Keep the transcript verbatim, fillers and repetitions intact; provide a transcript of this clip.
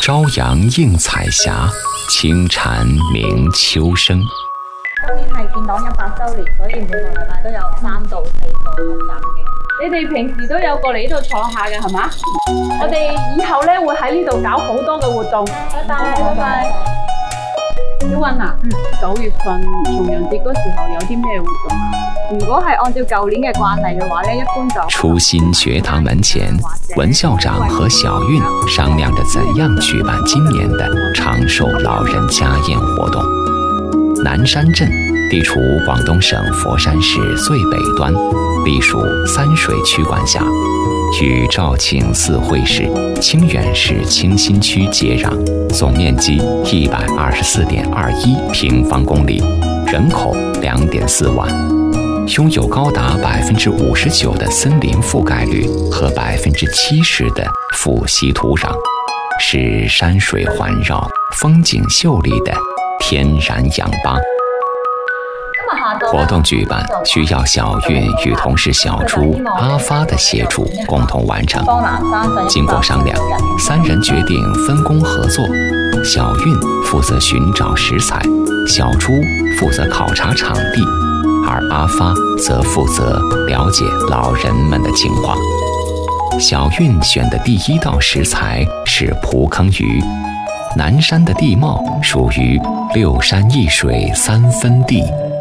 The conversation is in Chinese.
朝阳映彩霞，清蝉鸣秋聲。 今年係建黨一百週年，所以每個禮拜都有三到四個學習嘅。 你哋平時都有過嚟呢度坐下嘅係嘛？我哋以後咧會喺呢度搞好多嘅活動。 拜拜，拜拜。 小韻啊，嗯，九月份重陽節嗰時候有啲咩活動啊？如果係按照舊年嘅慣例嘅話咧，一般就初心學堂門前，文校長和小韻商量着怎樣舉辦今年的長壽老人家宴活動。南山鎮地處廣東省佛山市最北端，隸屬三水區管轄，與肇慶四會市、清遠市清新區接壤，總面積一百二十四點二一平方公里，人口兩點四萬，擁有高達百分之五十九的森林覆蓋率和百分之七十的富硒土壤，是山水環繞、風景秀麗的天然氧吧。活動舉辦需要小韻與同事小朱、阿發的協助，共同完成。經過商量，三人決定分工合作。小韻負責尋找食材，小朱負責考察場地，而阿發則負責了解老人們的情況。小韻選的第一道食材是蒲坑魚。南山的地貌屬於六山一水三分地。